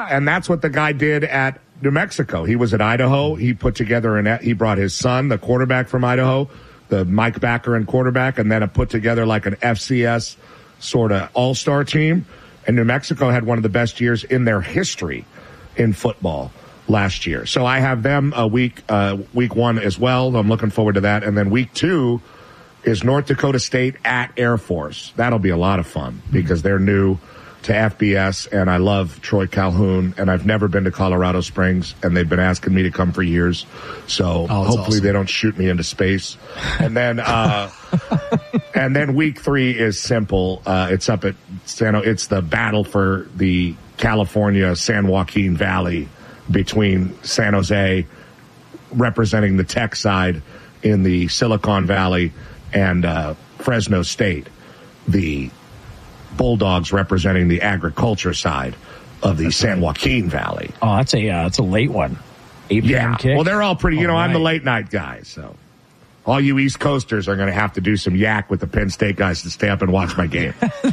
and that's what the guy did at New Mexico. He was at Idaho. He put together he brought his son, the quarterback from Idaho, the Mike Baccarin quarterback, and then put together like an FCS sort of all-star team. And New Mexico had one of the best years in their history in football last year. So I have them week one as well. I'm looking forward to that. And then week 2 is North Dakota State at Air Force. That'll be a lot of fun because they're new to FBS, and I love Troy Calhoun, and I've never been to Colorado Springs, and they've been asking me to come for years. So hopefully awesome. They don't shoot me into space. And then and then week 3 is simple. It's up at it's the battle for the California San Joaquin Valley between San Jose, representing the tech side in the Silicon Valley, and Fresno State, the Bulldogs representing the agriculture side of the San Joaquin Valley. Oh, that's a late one. 8 p.m. kick. Well, they're all pretty, I'm the late night guy, so all you East Coasters are going to have to do some yak with the Penn State guys to stay up and watch my game.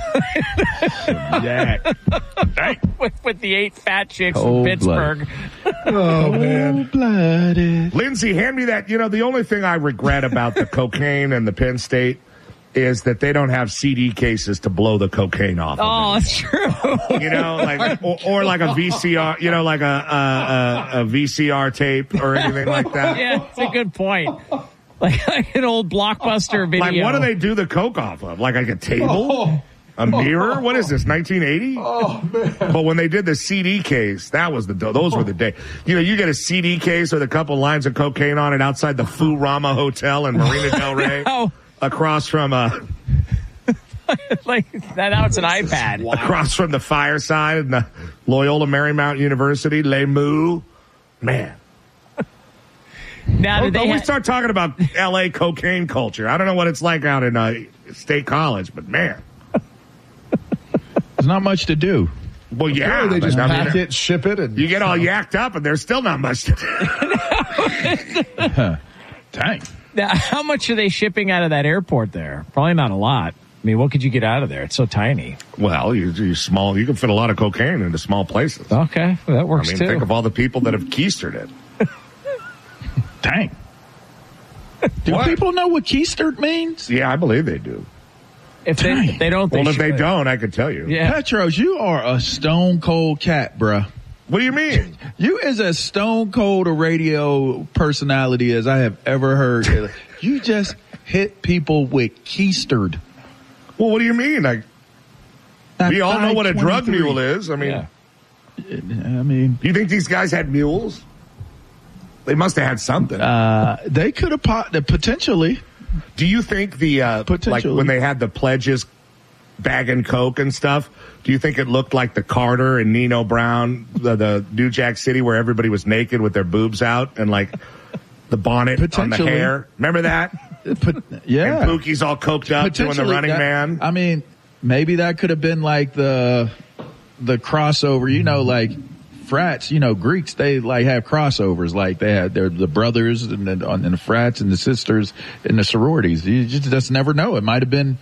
Yak. with the 8 fat chicks from Pittsburgh. Oh, man. Blooded. Lindsay, hand me that. The only thing I regret about the cocaine and the Penn State is that they don't have CD cases to blow the cocaine off. Oh, that's true. Or like a VCR, like a VCR tape or anything like that. Yeah, that's a good point. Like an old Blockbuster video. Like, what do they do the coke off of? Like a table? A mirror? What is this, 1980? Oh, man. But when they did the CD case, those were the days. You get a CD case with a couple lines of cocaine on it outside the Fu-Rama Hotel in Marina Del Rey. Across from like that. Now it's an iPad. Across from the Fireside and the Loyola Marymount University, Les Moo. Man. Now don't we start talking about L.A. cocaine culture? I don't know what it's like out in State College, but man, there's not much to do. Well, yeah, sure, they just pack it, ship it, and you get all yacked up, and there's still not much to do. Dang. Now, how much are they shipping out of that airport there? Probably not a lot. I mean, what could you get out of there? It's so tiny. Well, you're small. You can fit a lot of cocaine into small places. Okay, well, that works too. Think of all the people that have keistered it. Dang. Do people know what keistered means? Yeah, I believe they do. If they don't, well, if they don't, I could tell you. Yeah. Petros, you are a stone cold cat, bruh. What do you mean? You is as stone cold a radio personality as I have ever heard. You just hit people with keistered. Well, what do you mean? We all know what a drug mule is. I mean, you think these guys had mules? They must have had something. They could have potentially. Do you think like when they had the pledges bagging coke and stuff, do you think it looked like the Carter and Nino Brown, the New Jack City, where everybody was naked with their boobs out and like the bonnet on the hair? Remember that? Yeah. And Pookie's all coked up doing the Running Man. I mean, maybe that could have been like the crossover, like frats, Greeks, they like have crossovers. Like they had the brothers and the frats and the sisters and the sororities. You just never know. It might have been,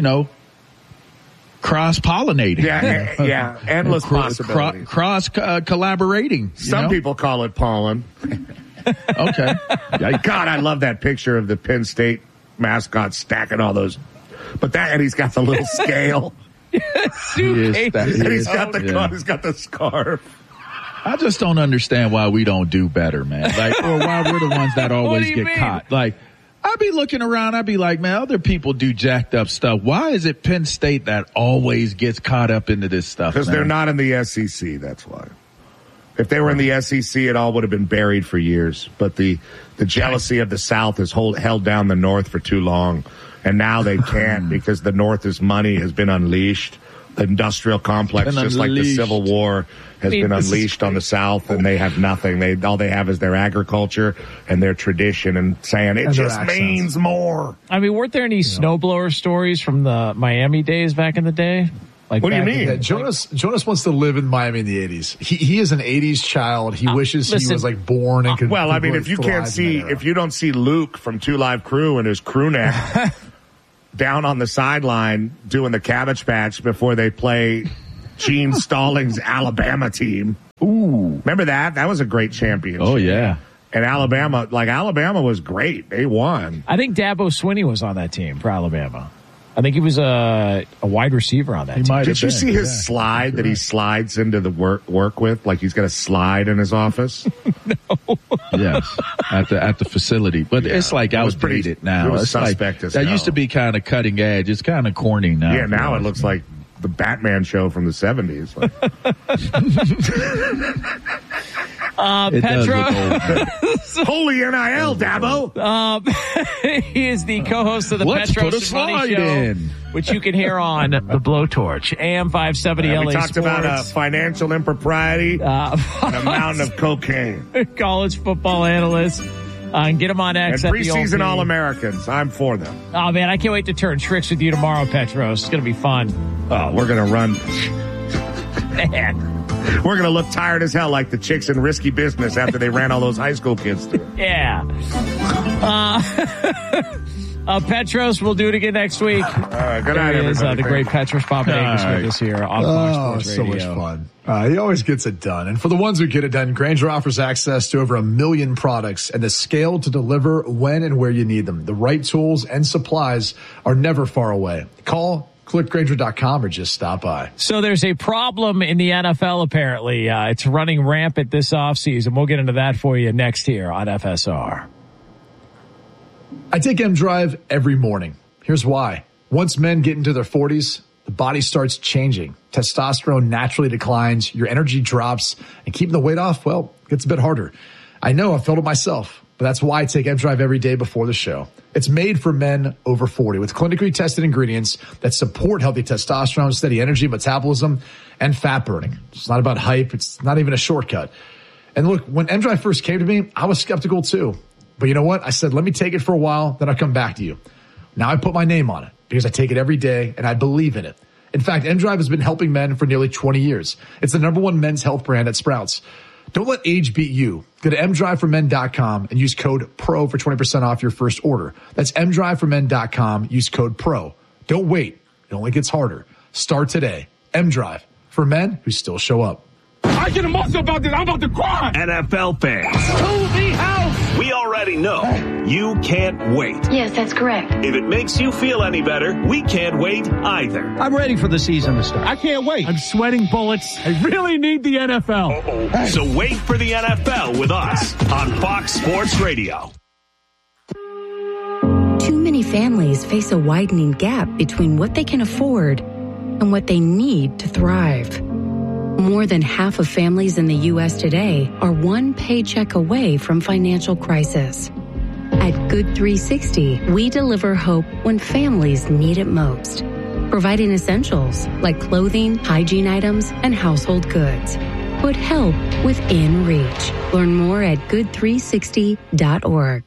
cross-pollinating. Yeah, endless possibilities. Collaborating. Some people call it pollen. Okay. God, I love that picture of the Penn State mascot stacking all those. And he's got the little scale. He's got the scarf. I just don't understand why we don't do better, man. Or why we're the ones that always get caught. I'd be looking around, I'd be like, man, other people do jacked up stuff. Why is it Penn State that always gets caught up into this stuff? Because they're not in the SEC, that's why. If they were in the SEC, it all would have been buried for years. But the jealousy of the South has held down the North for too long. And now they can't because the North's money has been unleashed. The industrial complex, just like the Civil War, has been unleashed on the South, and they have nothing. All they have is their agriculture and their tradition, and saying it just means more. I mean, weren't there any snowblower stories from the Miami days back in the day? What do you mean? Yeah, Jonas wants to live in Miami in the 80s. He is an 80s child. He wishes he was born and could. Well, I mean, if you don't see Luke from 2 Live Crew and his crew neck down on the sideline doing the Cabbage Patch before they play Gene Stallings' Alabama team. Ooh. Remember that? That was a great championship. Oh, yeah. And Alabama was great. They won. I think Dabo Swinney was on that team for Alabama. I think he was a wide receiver on that team. Did you see his slide that he slides into the work with? Like he's got a slide in his office? No. Yes, at the facility. But it's like outdated now. It was it's suspect like, as that hell. used to be kind of cutting edge. It's kind of corny now. Yeah, now it looks like the Batman show from the 70s. Like. Petros. Holy NIL, Dabo. He is the co-host of the Let's put a Petros and Money slide Show, in. which you can hear on the Blowtorch, AM 570 LA We talked Sports. about financial impropriety and a mountain of cocaine. College football analyst. And get him on X And at the preseason OP. All-Americans. I'm for them. Oh, man, I can't wait to turn tricks with you tomorrow, Petros. It's going to be fun. Oh, we're going to run. Man. We're going to look tired as hell like the chicks in Risky Business after they ran all those high school kids through. Yeah. Petros, we'll do it again next week. Good night, everybody. The great Petros Papadakis with us here on Fox Sports so Radio. much fun. He always gets it done. And for the ones who get it done, Grainger offers access to over 1 million products and the scale to deliver when and where you need them. The right tools and supplies are never far away. Call, click Grainger.com or just stop by. So there's a problem in the NFL, apparently. It's running rampant this offseason. We'll get into that for you next here on FSR. I take M-Drive every morning. Here's why. Once men get into their 40s, the body starts changing. Testosterone naturally declines, your energy drops, and keeping the weight off, well, gets a bit harder. I know, I felt it myself, but that's why I take M-Drive every day before the show. It's made for men over 40 with clinically tested ingredients that support healthy testosterone, steady energy, metabolism, and fat burning. It's not about hype. It's not even a shortcut. And look, when M-Drive first came to me, I was skeptical too. But you know what? I said, let me take it for a while, then I'll come back to you. Now I put my name on it because I take it every day and I believe in it. In fact, M-Drive has been helping men for nearly 20 years. It's the #1 men's health brand at Sprouts. Don't let age beat you. Go to mdriveformen.com and use code PRO for 20% off your first order. That's mdriveformen.com. Use code PRO. Don't wait. It only gets harder. Start today. M-Drive for men who still show up. I get emotional about this. I'm about to cry. NFL fans, To the house. we already know you can't wait. Yes, that's correct. If it makes you feel any better, we can't wait either. I'm ready for the season to start. I can't wait. I'm sweating bullets. I really need the NFL. So wait for the NFL with us on Fox Sports Radio. Too many families face a widening gap between what they can afford and what they need to thrive. More than half of families in the U.S. today are one paycheck away from financial crisis. At Good 360, we deliver hope when families need it most, providing essentials like clothing, hygiene items, and household goods. Put help within reach. Learn more at good360.org.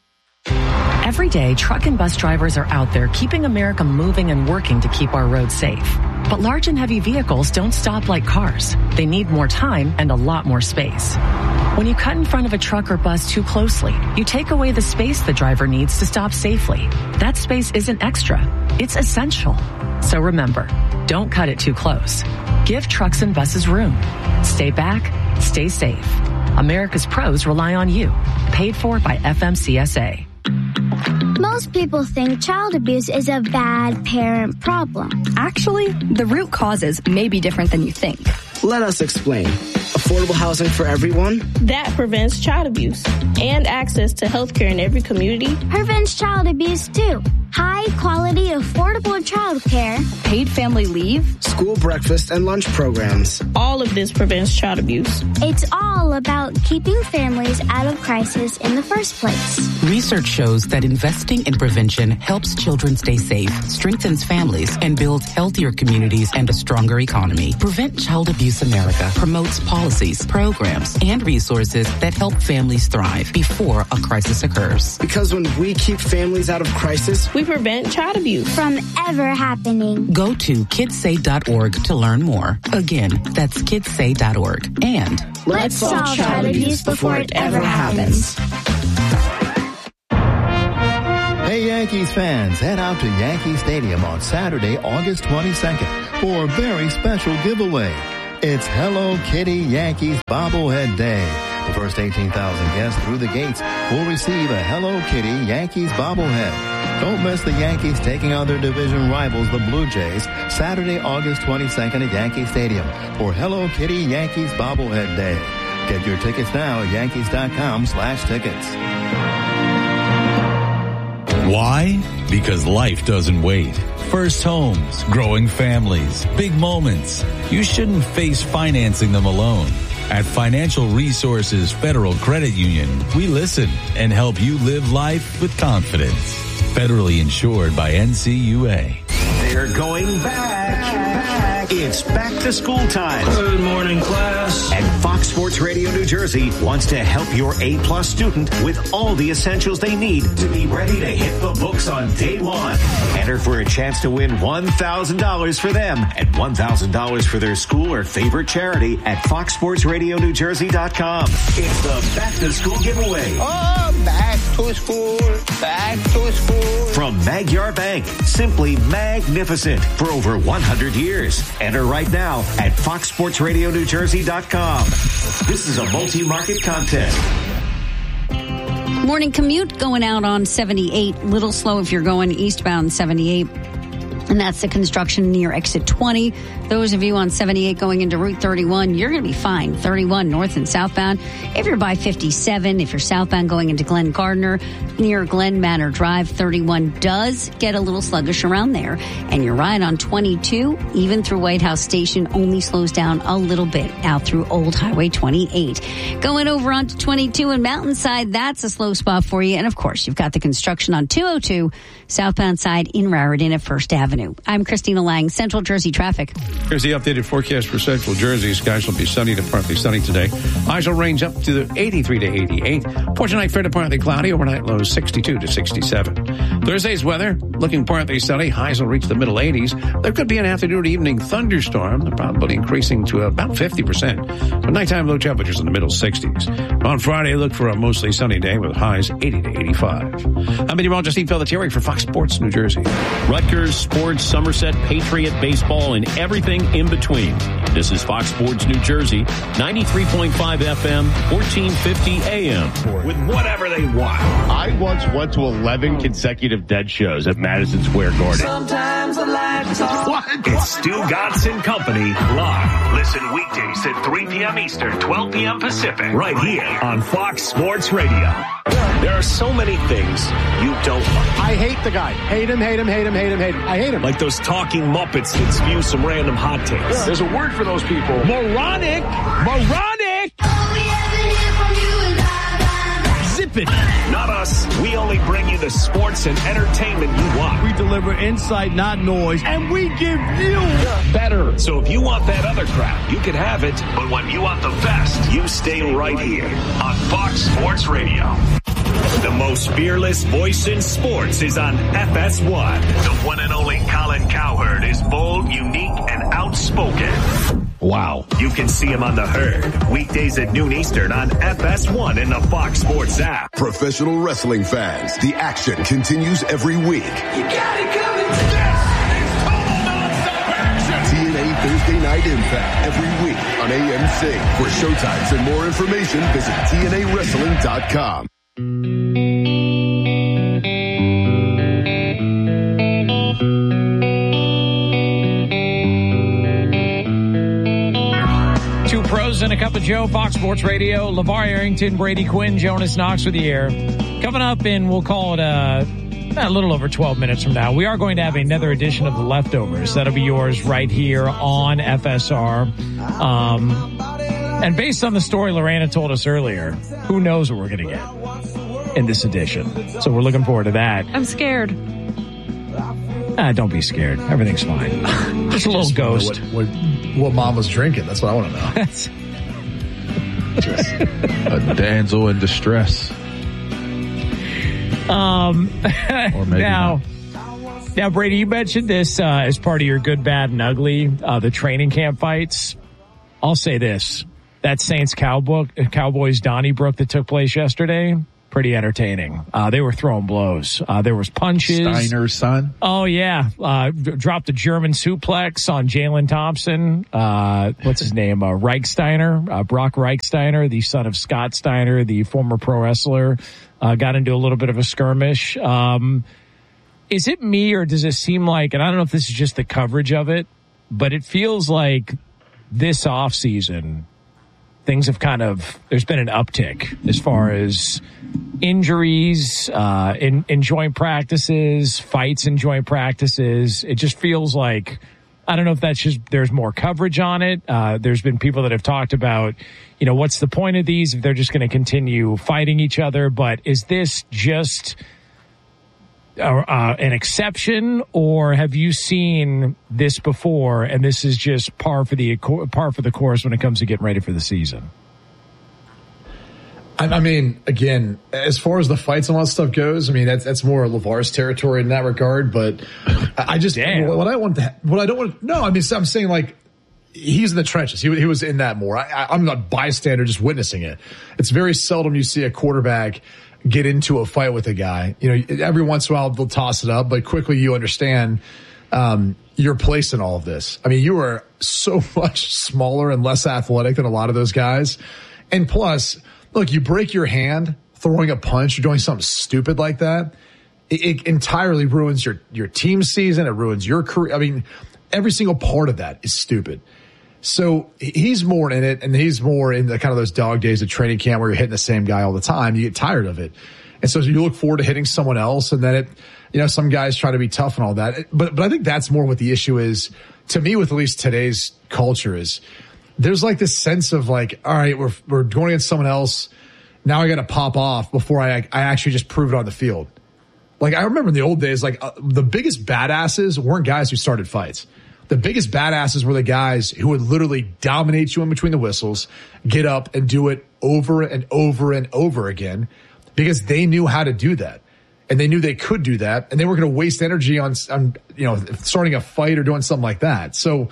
Every day, truck and bus drivers are out there keeping America moving and working to keep our roads safe. But large and heavy vehicles don't stop like cars. They need more time and a lot more space. When you cut in front of a truck or bus too closely, you take away the space the driver needs to stop safely. That space isn't extra. It's essential. So remember, don't cut it too close. Give trucks and buses room. Stay back, stay safe. America's pros rely on you. Paid for by FMCSA. Most people think child abuse is a bad parent problem. Actually, the root causes may be different than you think. Let us explain. Affordable housing for everyone? That prevents child abuse and access to healthcare in every community. Prevents child abuse too. High quality, affordable childcare. Paid family leave. School breakfast and lunch programs. All of this prevents child abuse. It's all about keeping families out of crisis in the first place. Research shows that investing in prevention helps children stay safe, strengthens families, and builds healthier communities and a stronger economy. Prevent Child Abuse America promotes policies, programs, and resources that help families thrive before a crisis occurs. Because when we keep families out of crisis, we prevent child abuse from ever happening. Go to kidssay.org to learn more. Again, that's kidssay.org. And let's solve child abuse before it ever happens. Hey, Yankees fans, head out to Yankee Stadium on Saturday, August 22nd for a very special giveaway. It's Hello Kitty Yankees Bobblehead Day. The first 18,000 guests through the gates will receive a Hello Kitty Yankees bobblehead. Don't miss the Yankees taking on their division rivals, the Blue Jays, Saturday, August 22nd at Yankee Stadium for Hello Kitty Yankees Bobblehead Day. Get your tickets now at Yankees.com/tickets. Why? Because life doesn't wait. First homes, growing families, big moments. You shouldn't face financing them alone. At Financial Resources Federal Credit Union, we listen and help you live life with confidence. Federally insured by NCUA. They're going back. It's back to school time. Good morning, class. And Fox Sports Radio New Jersey wants to help your A-plus student with all the essentials they need to be ready to hit the books on day one. Enter for a chance to win $1,000 for them and $1,000 for their school or favorite charity at foxsportsradionewjersey.com. It's the back to school giveaway. Oh, back to school, back to school. From Magyar Bank, simply magnificent for over 100 years. Enter right now at foxsportsradionewjersey.com. This is a multi-market contest. Morning commute going out on 78. Little slow if you're going eastbound 78. And that's the construction near exit 20. Those of you on 78 going into Route 31, you're going to be fine. 31 north and southbound. If you're by 57, if you're southbound going into Glen Gardner, near Glen Manor Drive, 31 does get a little sluggish around there. And your ride on 22, even through White House Station, only slows down a little bit out through Old Highway 28. Going over onto 22 and Mountainside, that's a slow spot for you. And of course, you've got the construction on 202, southbound side in Raritan at First Avenue. I'm Christina Lang, Central Jersey traffic. Here's the updated forecast for Central Jersey. Skies will be sunny to partly sunny today. Highs will range up to 83 to 88. For tonight, fair to partly cloudy. Overnight lows 62 to 67. Thursday's weather, looking partly sunny. Highs will reach the middle 80s. There could be an afternoon evening thunderstorm, the probability increasing to about 50%. But nighttime low temperatures in the middle 60s. On Friday, look for a mostly sunny day with highs 80 to 85. I'm meteorologist Steve Pelletieri for Fox Sports New Jersey. Rutgers, sports, Somerset, Patriot, baseball, and everything in between. This is Fox Sports New Jersey, 93.5 FM, 1450 AM. With whatever they want. I once went to 11 consecutive Dead shows at Madison Square Garden. Sometimes I like to talk. What? It's Stu Godson Company live. Listen weekdays at 3 p.m. Eastern, 12 p.m. Pacific, right here on Fox Sports Radio. There are so many things you don't like. I hate the guy. Hate him, hate him, hate him, hate him, hate him. I hate him. Like those talking Muppets that spew some random hot takes. Yeah. There's a word for those people. Moronic. Moronic. Zip it. Not us. We only bring you the sports and entertainment you want. We deliver insight, not noise, and we give you better. So if you want that other crap, you can have it. But when you want the best, you stay right here on Fox Sports Radio. The most fearless voice in sports is on FS1. The one and only Colin Cowherd is bold, unique, and outspoken. Wow. You can see him on The Herd, weekdays at noon Eastern on FS1 in the Fox Sports app. Professional wrestling fans, the action continues every week. You got it coming. TNA Thursday Night Impact every week on AMC. For showtimes and more information, visit TNAWrestling.com. Two pros and a cup of Joe, Fox Sports Radio. LeVar Arrington, Brady Quinn, Jonas Knox with the air. Coming up in, we'll call it a little over 12 minutes from now, we are going to have another edition of The Leftovers. That'll be yours right here on FSR. And based on the story Lorena told us earlier, who knows what we're going to get in this edition. So we're looking forward to that. I'm scared. Don't be scared. Everything's fine. Just a little ghost. What mom was drinking. That's what I want to know. Just a damsel in distress. Or maybe now, Brady, you mentioned this as part of your good, bad, and ugly, the training camp fights. I'll say this. That Saints Cowboys Donnybrook that took place yesterday, pretty entertaining. They were throwing blows. There was punches. Steiner's son. Oh, yeah. Dropped a German suplex on Jalen Thompson. What's his name? Reichsteiner. Brock Reichsteiner, the son of Scott Steiner, the former pro wrestler. Got into a little bit of a skirmish. Is it me, or does it seem like, and I don't know if this is just the coverage of it, but it feels like this offseason, things have there's been an uptick as far as injuries, in joint practices, fights in joint practices. It just feels like, I don't know if that's just, there's more coverage on it. There's been people that have talked about, what's the point of these if they're just going to continue fighting each other? But is this just an exception, or have you seen this before and this is just par for the course when it comes to getting ready for the season? I mean, again, as far as the fights and all that stuff goes, I mean, that's more LeVar's territory in that regard. But I just, I'm saying, like, he's in the trenches. He was in that more. I'm a bystander just witnessing it. It's very seldom you see a quarterback get into a fight with a guy. Every once in a while they'll toss it up, but quickly you understand your place in all of this. I mean, you are so much smaller and less athletic than a lot of those guys. And plus, look, you break your hand throwing a punch or doing something stupid like that, it entirely ruins your team season. It ruins your career. I mean, every single part of that is stupid. So he's more in it, and he's more in the kind of those dog days of training camp where you're hitting the same guy all the time. You get tired of it. And so you look forward to hitting someone else, and then some guys try to be tough and all that. But I think that's more what the issue is, to me, with at least today's culture, is there's like this sense of like, all right, we're going against someone else. Now I got to pop off before I actually just prove it on the field. Like, I remember in the old days, like the biggest badasses weren't guys who started fights. The biggest badasses were the guys who would literally dominate you in between the whistles, get up and do it over and over and over again, because they knew how to do that. And they knew they could do that, and they weren't going to waste energy on starting a fight or doing something like that. So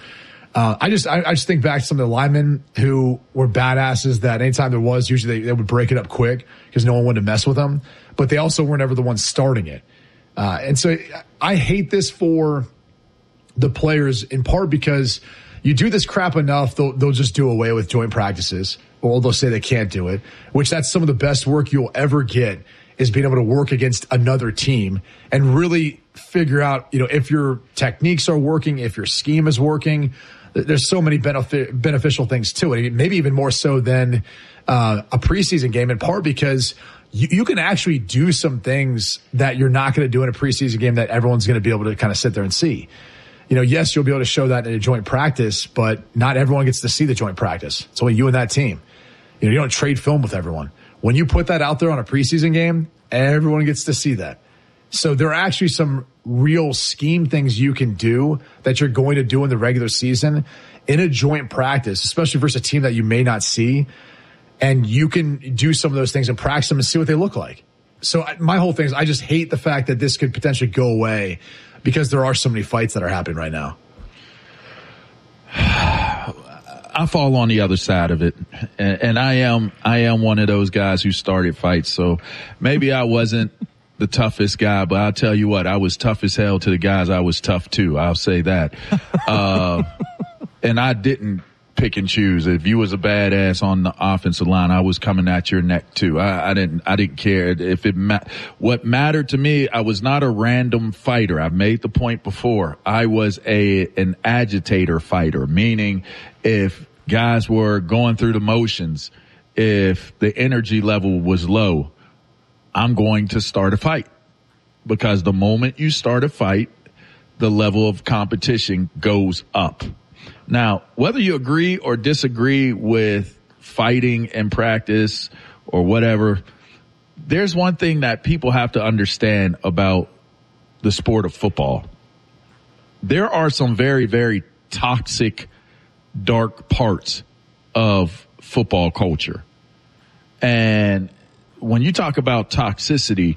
I just think back to some of the linemen who were badasses that anytime there was, usually they would break it up quick because no one wanted to mess with them. But they also weren't ever the ones starting it. And so I hate this for the players, in part because you do this crap enough, they'll just do away with joint practices, or they'll say they can't do it, which that's some of the best work you'll ever get, is being able to work against another team and really figure out, if your techniques are working, if your scheme is working. There's so many beneficial things to it, maybe even more so than a preseason game, in part because you can actually do some things that you're not going to do in a preseason game that everyone's going to be able to kind of sit there and see. Yes, you'll be able to show that in a joint practice, but not everyone gets to see the joint practice. It's only you and that team. You don't trade film with everyone. When you put that out there on a preseason game, everyone gets to see that. So there are actually some real scheme things you can do that you're going to do in the regular season in a joint practice, especially versus a team that you may not see. And you can do some of those things and practice them and see what they look like. So my whole thing is, I just hate the fact that this could potentially go away because there are so many fights that are happening right now. I fall on the other side of it, and I am one of those guys who started fights. So maybe I wasn't the toughest guy, but I'll tell you what, I was tough as hell to the guys I was tough to. I'll say that. And I didn't pick and choose. If you was a badass on the offensive line, I was coming at your neck too. I didn't care if it what mattered to me. I was not a random fighter. I've made the point before. I was an agitator fighter, meaning if guys were going through the motions, if the energy level was low, I'm going to start a fight, because the moment you start a fight, the level of competition goes up. Now, whether you agree or disagree with fighting in practice or whatever, there's one thing that people have to understand about the sport of football. There are some very, very toxic, dark parts of football culture. And when you talk about toxicity,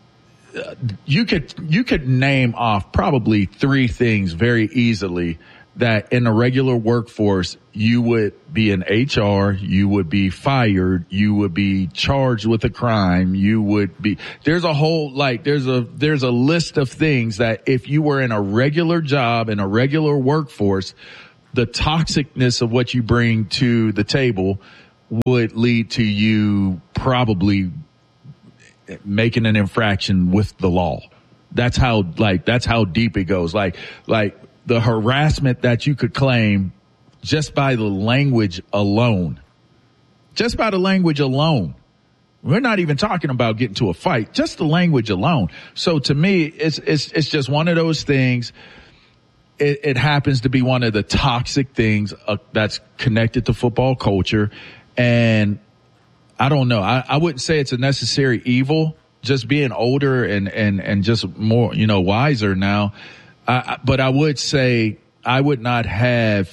you could name off probably three things very easily that in a regular workforce, you would be in HR, you would be fired, you would be charged with a crime, you would be, there's a whole, like, there's a list of things that if you were in a regular job, in a regular workforce, the toxicness of what you bring to the table would lead to you probably making an infraction with the law. That's how deep it goes. Like the harassment that you could claim just by the language alone. Just by the language alone. We're not even talking about getting to a fight, just the language alone. So to me, it's just one of those things. It happens to be one of the toxic things that's connected to football culture. And I don't know. I wouldn't say it's a necessary evil, just being older and just more, wiser now. But I would say I would not have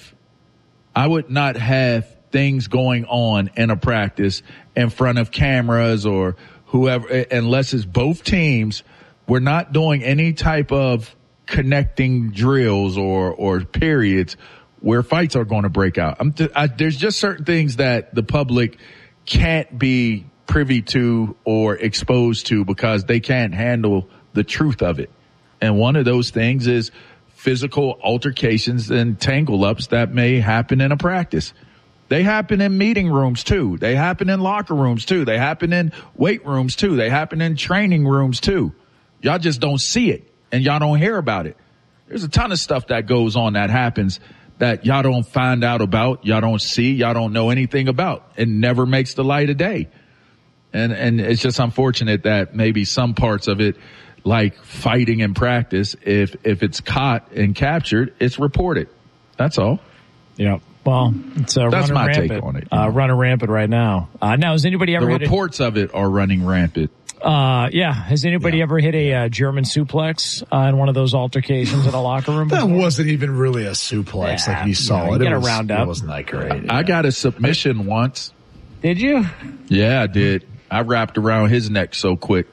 things going on in a practice in front of cameras or whoever, unless it's both teams. We're not doing any type of connecting drills or periods where fights are going to break out. There's just certain things that the public can't be privy to or exposed to because they can't handle the truth of it. And one of those things is physical altercations and tangle-ups that may happen in a practice. They happen in meeting rooms too. They happen in locker rooms too. They happen in weight rooms too. They happen in training rooms too. Y'all just don't see it and y'all don't hear about it. There's a ton of stuff that goes on that happens that y'all don't find out about, y'all don't see, y'all don't know anything about. It never makes the light of day. And it's just unfortunate that maybe some parts of it, like fighting in practice, if it's caught and captured, it's reported. That's all. Yeah. Well, it's that's my rampant. take on it. Running rampant right now. Now, has anybody ever the reports of it are running rampant? Yeah. Has anybody ever hit a German suplex in one of those altercations in a locker room? That wasn't even really a suplex like you saw it. It wasn't that great. I got a submission once. Did you? Yeah, I did. I wrapped around his neck so quick.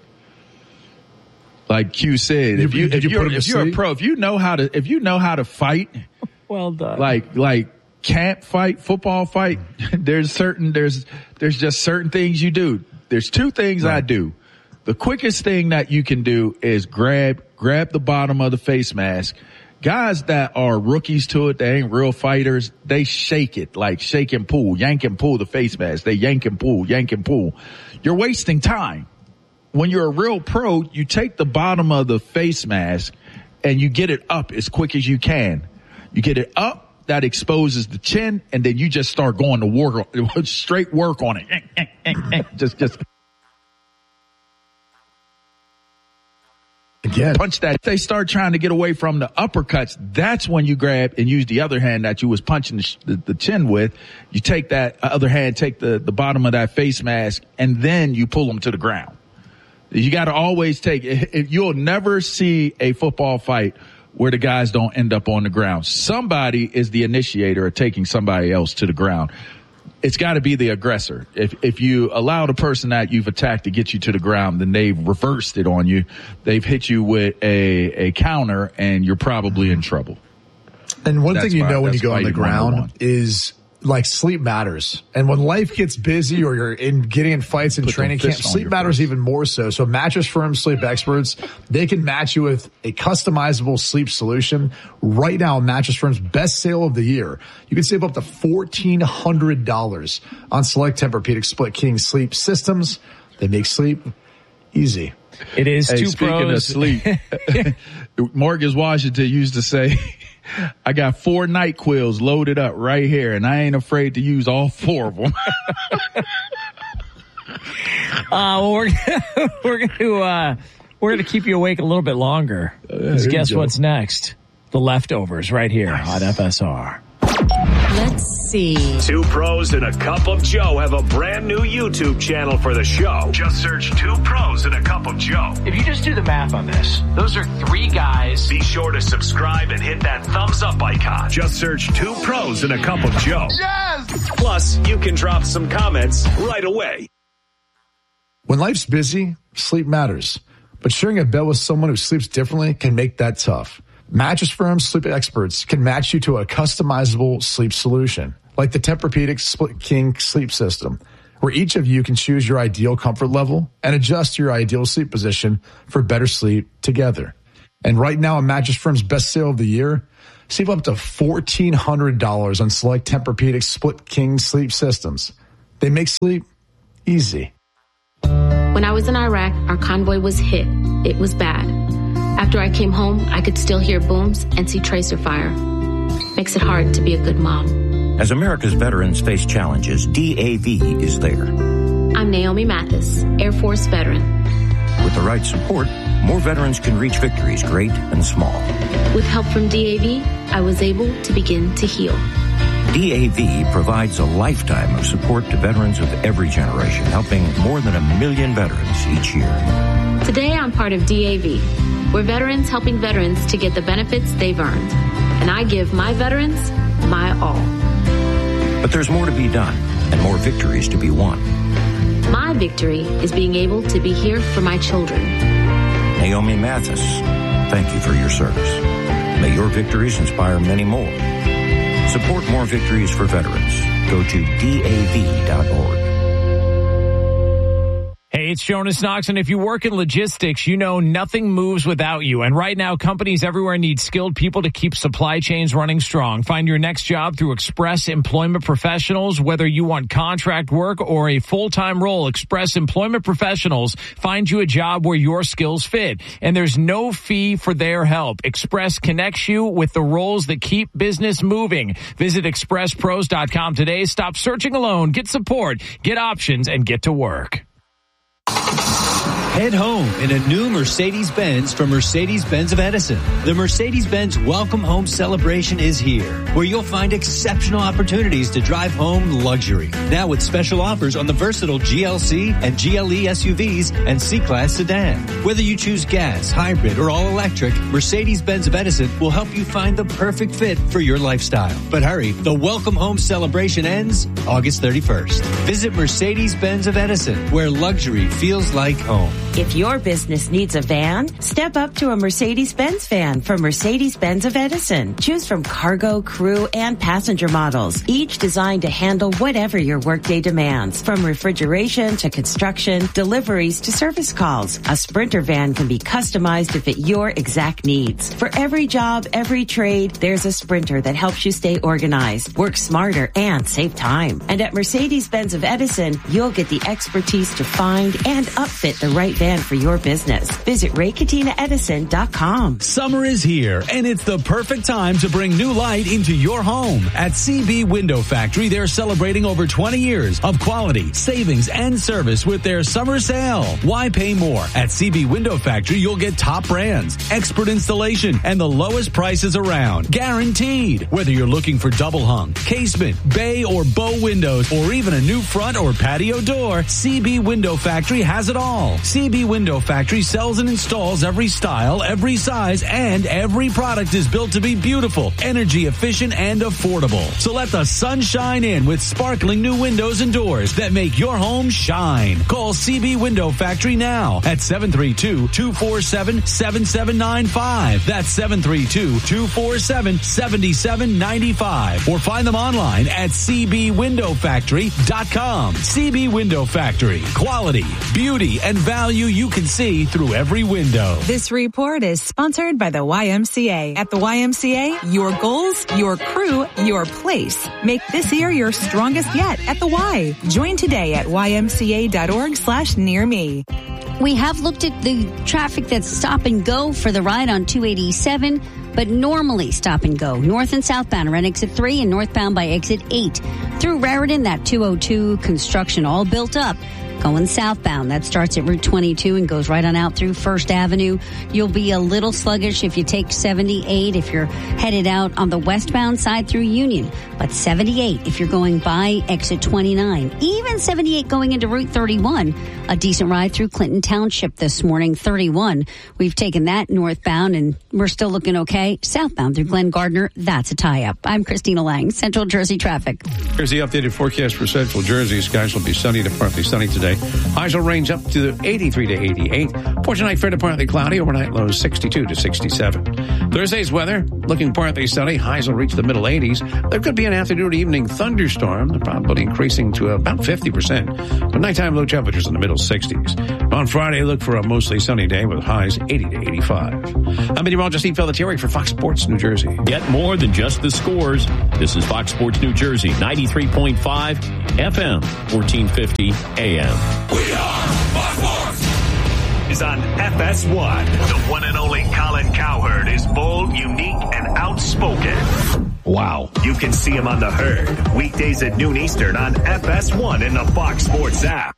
Like Q said, if you're a pro, if you know how to fight, well done. Like camp fight, football fight, there's just certain things you do. There's two things I do. The quickest thing that you can do is grab the bottom of the face mask. Guys that are rookies to it, they ain't real fighters, they shake it, like shake and pull, yank and pull the face mask. They yank and pull. You're wasting time. When you're a real pro, you take the bottom of the face mask and you get it up as quick as you can. You get it up, that exposes the chin, and then you just start going to work, straight work on it. Just. Again. Punch that. If they start trying to get away from the uppercuts, that's when you grab and use the other hand that you was punching the chin with. You take that other hand, take the bottom of that face mask, and then you pull them to the ground. You got to always you'll never see a football fight where the guys don't end up on the ground. Somebody is the initiator of taking somebody else to the ground. It's got to be the aggressor. If you allow the person that you've attacked to get you to the ground, then they've reversed it on you. They've hit you with a counter, and you're probably in trouble. And one thing when you go on the ground is, like, sleep matters. And when life gets busy or you're getting in fights in training camp, sleep matters even more so. So Mattress Firm Sleep Experts, they can match you with a customizable sleep solution. Right now, Mattress Firm's best sale of the year. You can save up to $1,400 on select Tempur-Pedic split king sleep systems. They make sleep easy. It is two speaking pros. Of sleep, Mortgage Washington used to say, I got 4 NyQuils loaded up right here, and I ain't afraid to use all 4 of them. We're gonna keep you awake a little bit longer. Guess what's next? The Leftovers right here on FSR. Let's see. 2 Pros and a Cup of Joe have a brand new YouTube channel for the show. Just search 2 Pros and a Cup of Joe. If you just do the math on this, those are 3 guys. Be sure to subscribe and hit that thumbs up icon. Just search 2 Pros and a Cup of Joe. Yes! Plus, you can drop some comments right away. When life's busy, sleep matters. But sharing a bed with someone who sleeps differently can make that tough. Mattress Firm's sleep experts can match you to a customizable sleep solution, like the Tempur-Pedic Split King sleep system, where each of you can choose your ideal comfort level and adjust your ideal sleep position for better sleep together. And right now, on Mattress Firm's best sale of the year, save up to $1,400 on select Tempur-Pedic Split King sleep systems. They make sleep easy. When I was in Iraq, our convoy was hit. It was bad. After I came home, I could still hear booms and see tracer fire. Makes it hard to be a good mom. As America's veterans face challenges, DAV is there. I'm Naomi Mathis, Air Force veteran. With the right support, more veterans can reach victories, great and small. With help from DAV, I was able to begin to heal. DAV provides a lifetime of support to veterans of every generation, helping more than 1 million veterans each year. Today, I'm part of DAV. We're veterans helping veterans to get the benefits they've earned. And I give my veterans my all. But there's more to be done and more victories to be won. My victory is being able to be here for my children. Naomi Mathis, thank you for your service. May your victories inspire many more. Support more victories for veterans. Go to DAV.org. Hey, it's Jonas Knox, and if you work in logistics, you know nothing moves without you. And right now, companies everywhere need skilled people to keep supply chains running strong. Find your next job through Express Employment Professionals. Whether you want contract work or a full-time role, Express Employment Professionals find you a job where your skills fit. And there's no fee for their help. Express connects you with the roles that keep business moving. Visit expresspros.com today. Stop searching alone. Get support, get options, and get to work. Head home in a new Mercedes-Benz from Mercedes-Benz of Edison. The Mercedes-Benz Welcome Home Celebration is here, where you'll find exceptional opportunities to drive home luxury. Now with special offers on the versatile GLC and GLE SUVs and C-Class sedan. Whether you choose gas, hybrid, or all-electric, Mercedes-Benz of Edison will help you find the perfect fit for your lifestyle. But hurry, the Welcome Home Celebration ends August 31st. Visit Mercedes-Benz of Edison, where luxury feels like home. If your business needs a van, step up to a Mercedes-Benz van from Mercedes-Benz of Edison. Choose from cargo, crew, and passenger models, each designed to handle whatever your workday demands. From refrigeration to construction, deliveries to service calls, a Sprinter van can be customized to fit your exact needs. For every job, every trade, there's a Sprinter that helps you stay organized, work smarter, and save time. And at Mercedes-Benz of Edison, you'll get the expertise to find and upfit the right van for your business. Visit RayCatinaEdison.com. Summer is here, and it's the perfect time to bring new light into your home. At CB Window Factory, they're celebrating over 20 years of quality, savings, and service with their summer sale. Why pay more? At CB Window Factory, you'll get top brands, expert installation, and the lowest prices around. Guaranteed. Whether you're looking for double hung, casement, bay, or bow windows, or even a new front or patio door, CB Window Factory has it all. CB Window Factory sells and installs every style, every size, and every product is built to be beautiful, energy efficient, and affordable. So let the sun shine in with sparkling new windows and doors that make your home shine. Call CB Window Factory now at 732-247-7795. That's 732-247-7795. Or find them online at cbwindowfactory.com. CB Window Factory. Quality, beauty, and value you can see through every window. This report is sponsored by the YMCA. At the YMCA, your goals, your crew, your place. Make this year your strongest yet at the Y. Join today at ymca.org/nearme. We have looked at the traffic that's stop and go for the ride on 287, but normally stop and go. North and southbound around exit 3 and northbound by exit 8. Through Raritan, that 202 construction all built up. Going southbound, that starts at Route 22 and goes right on out through First Avenue. You'll be a little sluggish if you take 78 if you're headed out on the westbound side through Union. But 78 if you're going by exit 29. Even 78 going into Route 31. A decent ride through Clinton Township this morning, 31. We've taken that northbound and we're still looking okay. Southbound through Glen Gardner, that's a tie-up. I'm Christina Lang, Central Jersey Traffic. Here's the updated forecast for Central Jersey. Skies will be sunny to partly sunny today. today. Highs will range up to 83 to 88. For tonight, fair to partly cloudy. Overnight lows 62 to 67. Thursday's weather, looking partly sunny. Highs will reach the middle 80s. There could be an afternoon evening thunderstorm. The probability increasing to about 50%. But nighttime low temperatures in the middle 60s. On Friday, look for a mostly sunny day with highs 80 to 85. I'm meteorologist Steve Pelletieri for Fox Sports New Jersey. Get more than just the scores. This is Fox Sports New Jersey, 93.5 FM, 1450 AM. We are Fox Sports. Is on FS1. The one and only Colin Cowherd is bold, unique, and outspoken. Wow. You can see him on The Herd, weekdays at noon Eastern on FS1 in the Fox Sports app.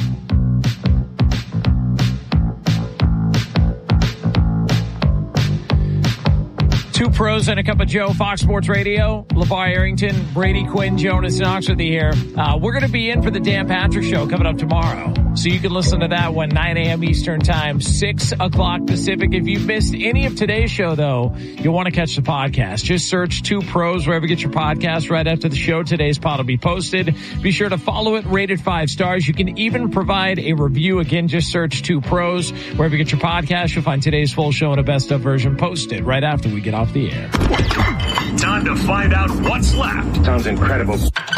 Two pros and a cup of Joe, Fox Sports Radio. LeVar Arrington, Brady Quinn, Jonas Knox with you here. We're going to be in for the Dan Patrick Show coming up tomorrow. So you can listen to that one, 9 a.m. Eastern Time, 6 o'clock Pacific. If you missed any of today's show, though, you'll want to catch the podcast. Just search Two Pros wherever you get your podcast. Right after the show, today's pod will be posted. Be sure to follow it, rate it 5 stars. You can even provide a review. Again, just search Two Pros wherever you get your podcast. You'll find today's full show and a best of version posted right after we get off the air. Time to find out what's left. Sounds incredible.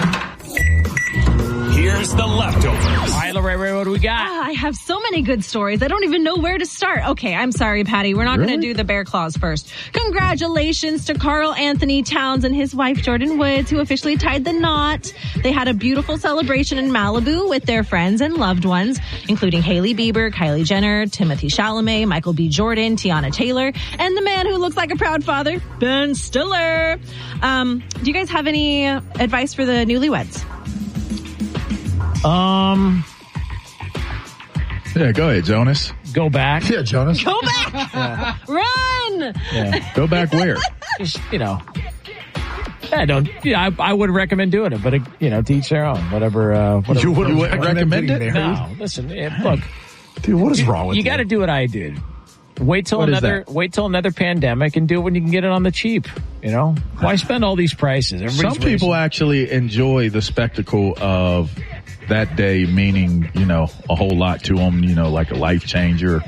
Here's the leftovers. All right, Lorraine, what do we got? I have so many good stories. I don't even know where to start. Okay, I'm sorry, Patty. We're not going to do the bear claws first. Congratulations to Carl Anthony Towns and his wife, Jordan Woods, who officially tied the knot. They had a beautiful celebration in Malibu with their friends and loved ones, including Hailey Bieber, Kylie Jenner, Timothy Chalamet, Michael B. Jordan, Tiana Taylor, and the man who looks like a proud father, Ben Stiller. Do you guys have any advice for the newlyweds? Yeah, go ahead, Jonas. Go back. Yeah, Jonas. Go back! Run! Yeah. Go back where? Just, I would recommend doing it, but to each their own. Whatever. You wouldn't recommend it? No. Listen, look, dude, what is wrong with you? You got to do what I did. Wait till another pandemic and do it when you can get it on the cheap. Why spend all these prices? Some people actually enjoy the spectacle of that day, meaning, a whole lot to them, like a life changer.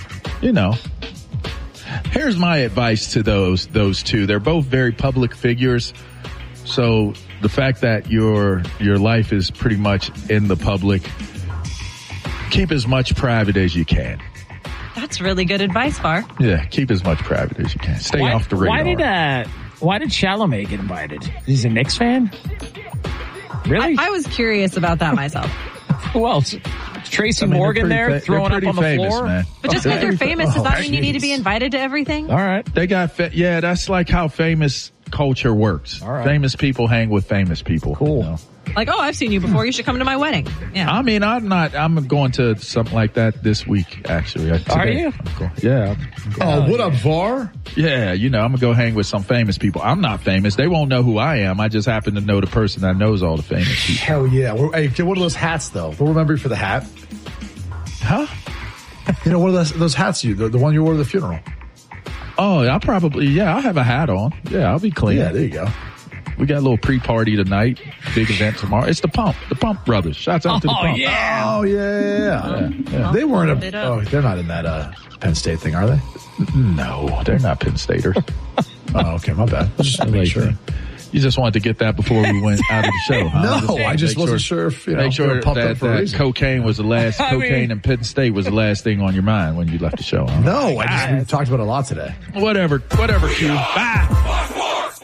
Here's my advice to those two. They're both very public figures. So the fact that your life is pretty much in the public, keep as much private as you can. That's really good advice, Var. Yeah, keep as much private as you can. Stay off the radar. Why did Chalamet get invited? He's a Knicks fan? Really? I was curious about that myself. Who else? Tracy Morgan there throwing up on the floor? Man. But just because you're famous, does that mean you need to be invited to everything? All right. They got that's like how famous culture works. All right. Famous people hang with famous people. Cool. Like, I've seen you before. You should come to my wedding. Yeah. I mean, I'm going to something like that this week, actually. Are you? Yeah. What up, VAR? Yeah, I'm going to go hang with some famous people. I'm not famous. They won't know who I am. I just happen to know the person that knows all the famous people. Hell yeah. Hey, get one of those hats, though. They'll remember you for the hat. Huh? One of those hats the one you wore to the funeral. Oh, I'll have a hat on. Yeah, I'll be clean. Yeah, there you go. We got a little pre-party tonight. Big event tomorrow. It's the Pump Brothers. Shouts out to the Pump. Yeah. Oh, yeah. They weren't they're not in that Penn State thing, are they? No, they're not Penn Staters. Oh, okay, my bad. Just to make sure. You just wanted to get that before we went out of the show, huh? No, I just wasn't sure if, make sure that cocaine was the last, cocaine and Penn State was the last thing on your mind when you left the show, huh? No, we talked about it a lot today. Whatever, Q. Bye.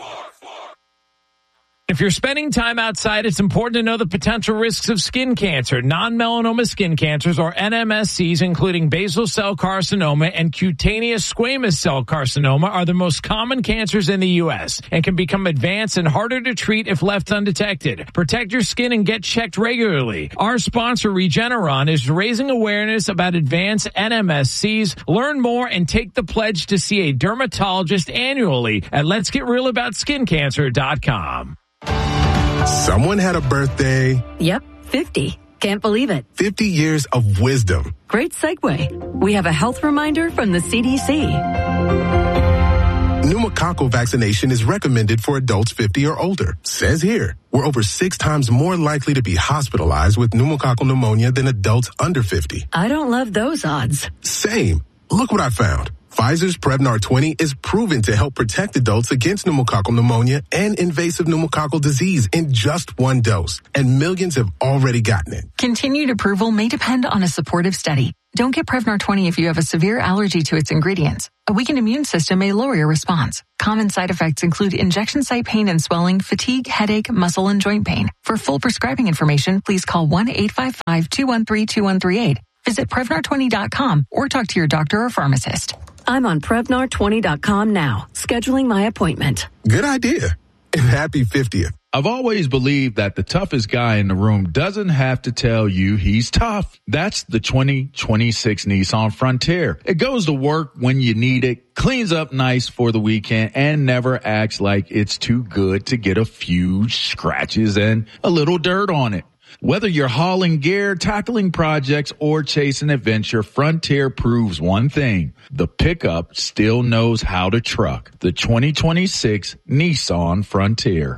If you're spending time outside, it's important to know the potential risks of skin cancer. Non-melanoma skin cancers, or NMSCs, including basal cell carcinoma and cutaneous squamous cell carcinoma, are the most common cancers in the U.S. and can become advanced and harder to treat if left undetected. Protect your skin and get checked regularly. Our sponsor, Regeneron, is raising awareness about advanced NMSCs. Learn more and take the pledge to see a dermatologist annually at letsgetrealaboutSkinCancer.com. Someone had a birthday. Yep, 50. Can't believe it. 50 years of wisdom. Great segue. We have a health reminder from the CDC. Pneumococcal vaccination is recommended for adults 50 or older. Says here, we're over 6 times more likely to be hospitalized with pneumococcal pneumonia than adults under 50. I don't love those odds. Same. Look what I found. Pfizer's Prevnar 20 is proven to help protect adults against pneumococcal pneumonia and invasive pneumococcal disease in just 1 dose. And millions have already gotten it. Continued approval may depend on a supportive study. Don't get Prevnar 20 if you have a severe allergy to its ingredients. A weakened immune system may lower your response. Common side effects include injection site pain and swelling, fatigue, headache, muscle, and joint pain. For full prescribing information, please call 1-855-213-2138. Visit Prevnar20.com or talk to your doctor or pharmacist. I'm on Prevnar20.com now, scheduling my appointment. Good idea. And happy 50th. I've always believed that the toughest guy in the room doesn't have to tell you he's tough. That's the 2026 Nissan Frontier. It goes to work when you need it, cleans up nice for the weekend, and never acts like it's too good to get a few scratches and a little dirt on it. Whether you're hauling gear, tackling projects, or chasing adventure, Frontier proves one thing. The pickup still knows how to truck. The 2026 Nissan Frontier.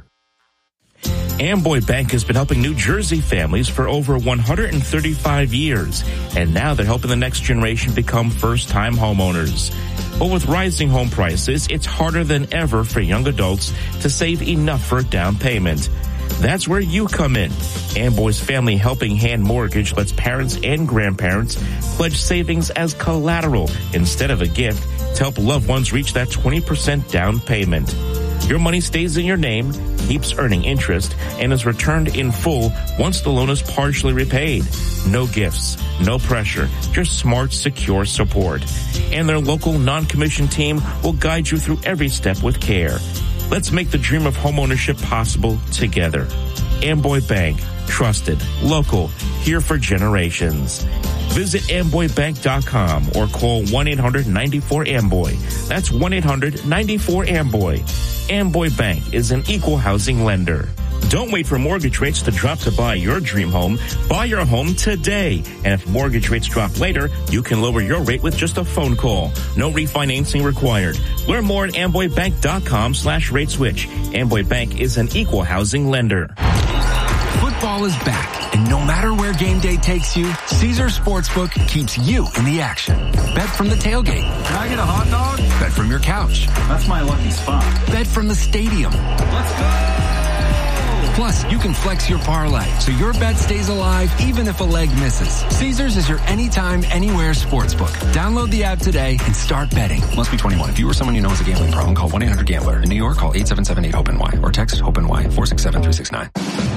Amboy Bank has been helping New Jersey families for over 135 years, and now they're helping the next generation become first-time homeowners. But with rising home prices, it's harder than ever for young adults to save enough for a down payment. That's where you come in. Amboy's Family Helping Hand Mortgage lets parents and grandparents pledge savings as collateral instead of a gift to help loved ones reach that 20% down payment. Your money stays in your name, keeps earning interest, and is returned in full once the loan is partially repaid. No gifts, no pressure, just smart, secure support. And their local non-commissioned team will guide you through every step with care. Let's make the dream of homeownership possible together. Amboy Bank. Trusted, local, here for generations. Visit AmboyBank.com or call 1-800-94-AMBOY. That's 1-800-94-AMBOY. Amboy Bank is an equal housing lender. Don't wait for mortgage rates to drop to buy your dream home. Buy your home today. And if mortgage rates drop later, you can lower your rate with just a phone call. No refinancing required. Learn more at AmboyBank.com/rate switch. Amboy Bank is an equal housing lender. Football is back, and no matter where game day takes you, Caesars Sportsbook keeps you in the action. Bet from the tailgate. Can I get a hot dog? Bet from your couch. That's my lucky spot. Bet from the stadium. Let's go! Plus, you can flex your parlay, so your bet stays alive even if a leg misses. Caesars is your anytime, anywhere sportsbook. Download the app today and start betting. Must be 21. If you or someone you know has a gambling problem, call 1-800-GAMBLER. In New York, call 877-8-HOPE-NY or text HOPE-NY 467-369.